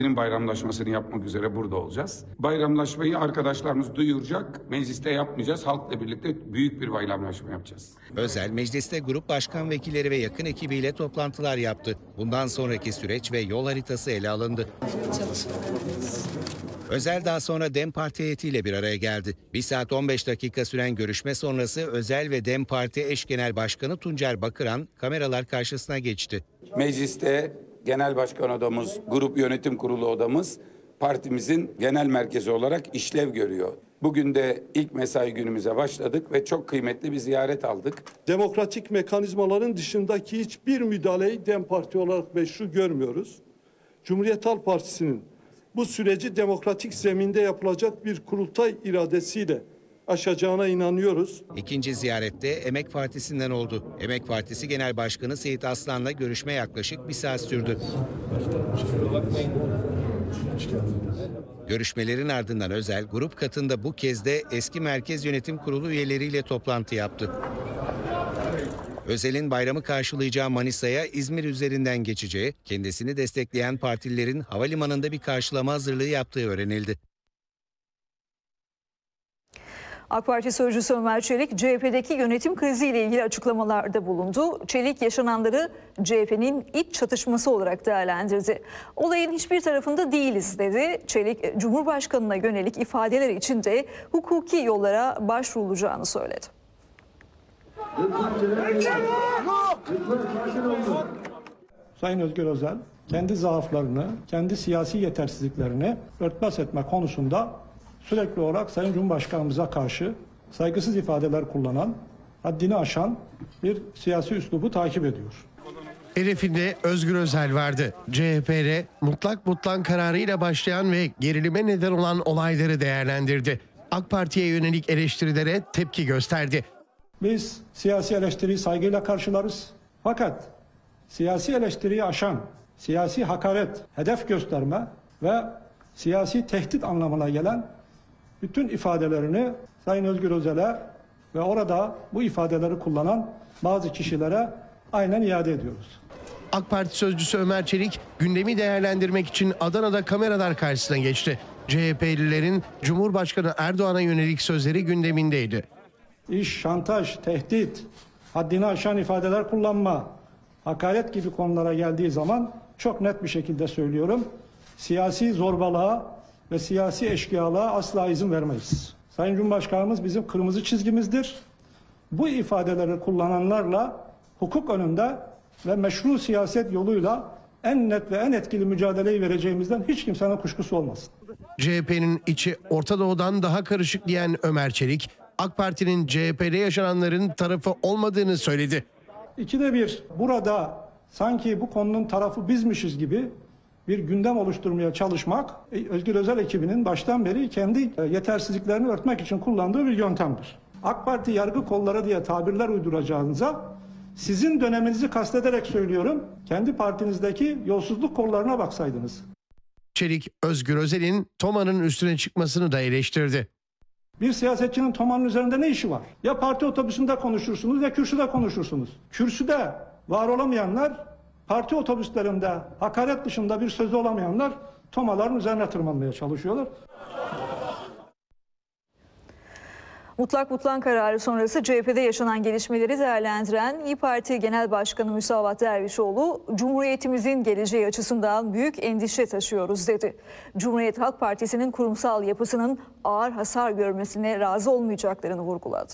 Bayramlaşmasını yapmak üzere burada olacağız. Bayramlaşmayı arkadaşlarımız duyuracak. Mecliste yapmayacağız. Halkla birlikte büyük bir bayramlaşma yapacağız. Özel mecliste grup başkan vekilleri ve yakın ekibiyle toplantılar yaptı. Bundan sonraki süreç ve yol haritası ele alındı. Özel daha sonra DEM Parti heyetiyle bir araya geldi. 1 saat 15 dakika süren görüşme sonrası Özel ve DEM Parti eş genel başkanı Tuncer Bakıran kameralar karşısına geçti. Mecliste genel başkan odamız, grup yönetim kurulu odamız partimizin genel merkezi olarak işlev görüyor. Bugün de ilk mesai günümüze başladık ve çok kıymetli bir ziyaret aldık. Demokratik mekanizmaların dışındaki hiçbir müdahaleyi DEM Parti olarak meşru görmüyoruz. Cumhuriyet Halk Partisi'nin bu süreci demokratik zeminde yapılacak bir kurultay iradesiyle aşacağına inanıyoruz. İkinci ziyarette Emek Partisi'nden oldu. Emek Partisi Genel Başkanı Seyit Aslan'la görüşme yaklaşık 1 saat sürdü. Görüşmelerin ardından Özel, grup katında bu kez de eski Merkez Yönetim Kurulu üyeleriyle toplantı yaptı. Özel'in bayramı karşılayacağı Manisa'ya İzmir üzerinden geçeceği, kendisini destekleyen partililerin havalimanında bir karşılama hazırlığı yaptığı öğrenildi. AK Parti Sözcüsü Ömer Çelik, CHP'deki yönetim kriziyle ilgili açıklamalarda bulundu. Çelik yaşananları CHP'nin iç çatışması olarak değerlendirdi. Olayın hiçbir tarafında değiliz dedi. Çelik, Cumhurbaşkanı'na yönelik ifadeler için de hukuki yollara başvurulacağını söyledi. Sayın Özgür Özel, kendi zaaflarını, kendi siyasi yetersizliklerini örtbas etme konusunda sürekli olarak Sayın Cumhurbaşkanımıza karşı saygısız ifadeler kullanan, haddini aşan bir siyasi üslubu takip ediyor. Hedefinde Özgür Özel vardı. CHP'de mutlak kararıyla başlayan ve gerilime neden olan olayları değerlendirdi. AK Parti'ye yönelik eleştirilere tepki gösterdi. Biz siyasi eleştiriyi saygıyla karşılarız. Fakat siyasi eleştiriyi aşan, siyasi hakaret, hedef gösterme ve siyasi tehdit anlamına gelen bütün ifadelerini Sayın Özgür Özel'e ve orada bu ifadeleri kullanan bazı kişilere aynen iade ediyoruz. AK Parti Sözcüsü Ömer Çelik gündemi değerlendirmek için Adana'da kameralar karşısına geçti. CHP'lilerin Cumhurbaşkanı Erdoğan'a yönelik sözleri gündemindeydi. İş, şantaj, tehdit, haddini aşan ifadeler kullanma, hakaret gibi konulara geldiği zaman çok net bir şekilde söylüyorum. Siyasi zorbalığa ve siyasi eşkıyalığa asla izin vermeyiz. Sayın Cumhurbaşkanımız bizim kırmızı çizgimizdir. Bu ifadeleri kullananlarla hukuk önünde ve meşru siyaset yoluyla en net ve en etkili mücadeleyi vereceğimizden hiç kimsenin kuşkusu olmasın. CHP'nin içi Orta Doğu'dan daha karışık diyen Ömer Çelik, AK Parti'nin CHP'de yaşananların tarafı olmadığını söyledi. İkide bir burada sanki bu konunun tarafı bizmişiz gibi bir gündem oluşturmaya çalışmak Özgür Özel ekibinin baştan beri kendi yetersizliklerini örtmek için kullandığı bir yöntemdir. AK Parti yargı kolları diye tabirler uyduracağınıza sizin döneminizi kastederek söylüyorum, kendi partinizdeki yolsuzluk kollarına baksaydınız. Çelik, Özgür Özel'in TOMA'nın üstüne çıkmasını da eleştirdi. Bir siyasetçinin TOMA'nın üzerinde ne işi var? Ya parti otobüsünde konuşursunuz ya kürsüde konuşursunuz. Kürsüde var olamayanlar, parti otobüslerinde hakaret dışında bir sözü olamayanlar TOMA'ların üzerine tırmanmaya çalışıyorlar. Mutlak kararı sonrası CHP'de yaşanan gelişmeleri değerlendiren İYİ Parti Genel Başkanı Müsavat Dervişoğlu, Cumhuriyetimizin geleceği açısından büyük endişe taşıyoruz dedi. Cumhuriyet Halk Partisi'nin kurumsal yapısının ağır hasar görmesine razı olmayacaklarını vurguladı.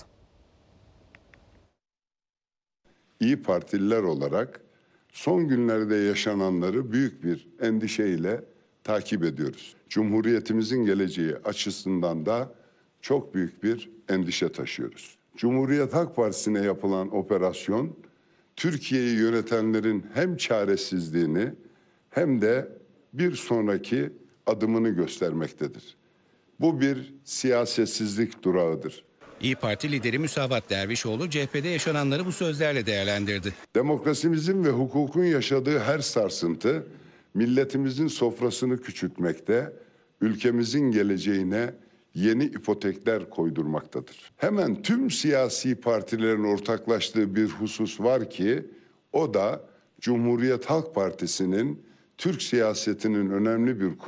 İYİ Partililer olarak son günlerde yaşananları büyük bir endişeyle takip ediyoruz. Cumhuriyetimizin geleceği açısından da çok büyük bir endişe taşıyoruz. Cumhuriyet Halk Partisi'ne yapılan operasyon, Türkiye'yi yönetenlerin hem çaresizliğini hem de bir sonraki adımını göstermektedir. Bu bir siyasetsizlik durağıdır. İYİ Parti lideri Müsavat Dervişoğlu CHP'de yaşananları bu sözlerle değerlendirdi. Demokrasimizin ve hukukun yaşadığı her sarsıntı milletimizin sofrasını küçültmekte, ülkemizin geleceğine yeni ipotekler koydurmaktadır. Hemen tüm siyasi partilerin ortaklaştığı bir husus var ki o da Cumhuriyet Halk Partisi'nin Türk siyasetinin önemli bir